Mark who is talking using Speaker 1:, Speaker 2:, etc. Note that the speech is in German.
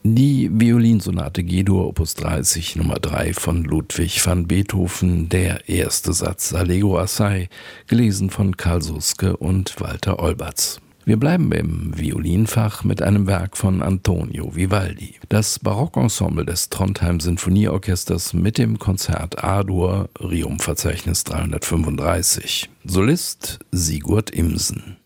Speaker 1: Die Violinsonate G-Dur Opus 30 Nummer 3 von Ludwig van Beethoven, der erste Satz Allegro assai, gelesen von Karl Suske und Walter Olberts. Wir bleiben im Violinfach mit einem Werk von Antonio Vivaldi. Das Barockensemble des Trondheim Sinfonieorchesters mit dem Konzert A-Dur, Rium-Verzeichnis 335. Solist Sigurd Imsen.